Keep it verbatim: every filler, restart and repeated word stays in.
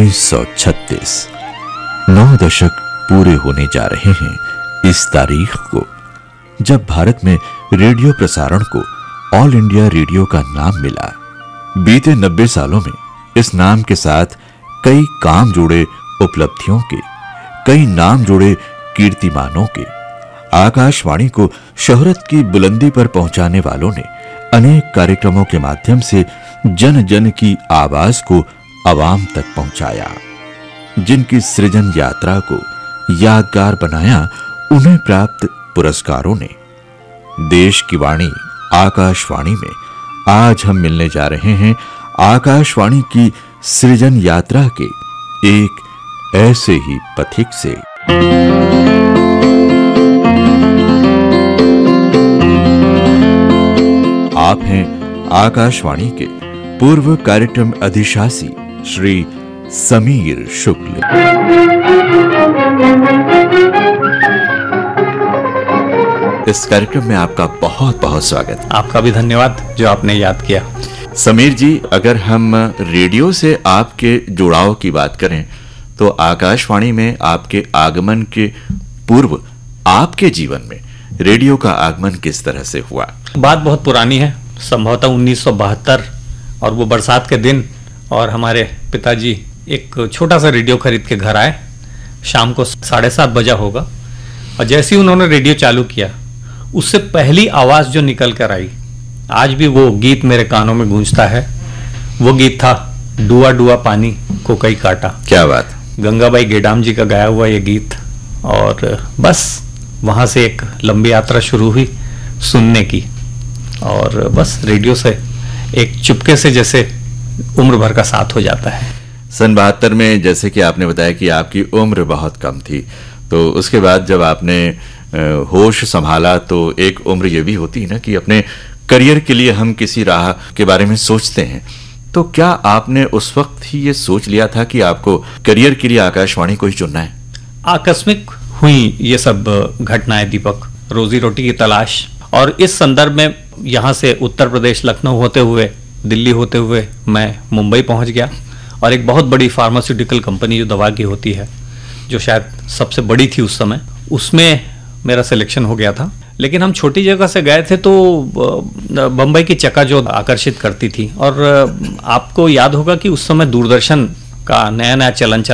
उन्नीस सौ छत्तीस। नौ दशक पूरे होने जा रहे हैं इस तारीख को जब भारत में रेडियो प्रसारण को ऑल इंडिया रेडियो का नाम मिला। बीते नब्बे सालों में इस नाम के साथ कई काम जुड़े उपलब्धियों के, कई नाम जुड़े कीर्तिमानों के, आकाशवाणी को शोहरत की बुलंदी पर पहुंचाने वालों ने अनेक कार्यक्रमों के माध्यम से जन जन की आवाज को आवाम तक पहुंचाया। जिनकी सृजन यात्रा को यादगार बनाया उन्हें प्राप्त पुरस्कारों ने। देश की वाणी आकाशवाणी में आज हम मिलने जा रहे हैं आकाशवाणी की सृजन यात्रा के एक ऐसे ही पथिक से। आप हैं आकाशवाणी के पूर्व कार्यक्रम अधिशासी श्री समीर शुक्ल। इस कार्यक्रम में आपका बहुत बहुत स्वागत। आपका भी धन्यवाद जो आपने याद किया। समीर जी, अगर हम रेडियो से आपके जुड़ाव की बात करें तो आकाशवाणी में आपके आगमन के पूर्व आपके जीवन में रेडियो का आगमन किस तरह से हुआ? बात बहुत पुरानी है, संभवतः उन्नीस सौ बहत्तर, और वो बरसात के दिन, और हमारे पिताजी एक छोटा सा रेडियो खरीद के घर आए। शाम को साढ़े सात बजा होगा, और जैसे ही उन्होंने रेडियो चालू किया उससे पहली आवाज़ जो निकल कर आई, आज भी वो गीत मेरे कानों में गूंजता है। वो गीत था डुआ डुआ पानी को कई काटा। क्या बात! गंगाबाई गेडाम जी का गाया हुआ ये गीत। और बस वहाँ से एक लंबी यात्रा शुरू हुई सुनने की, और बस रेडियो से एक चुपके से जैसे उम्र भर का साथ हो जाता है। सन बहत्तर में जैसे कि आपने बताया कि आपकी उम्र बहुत कम थी, तो उसके बाद जब आपने होश संभाला तो एक उम्र ये भी होती है ना कि अपने करियर के लिए हम किसी राह के बारे में सोचते हैं। तो क्या आपने उस वक्त ही ये सोच लिया था कि आपको करियर के लिए आकाशवाणी को ही चुनना है? आकस्मिक हुई ये सब घटनाएं दीपक, रोजी रोटी की तलाश। और इस संदर्भ में यहाँ से उत्तर प्रदेश लखनऊ होते हुए, दिल्ली होते हुए मैं मुंबई पहुँच गया, और एक बहुत बड़ी फार्मास्यूटिकल कंपनी जो दवा की होती है, जो शायद सबसे बड़ी थी उस समय, उसमें मेरा सिलेक्शन हो गया था। लेकिन हम छोटी जगह से गए थे तो बम्बई की चकाचौंध आकर्षित करती थी। और आपको याद होगा कि उस समय दूरदर्शन का नया नया चलन चला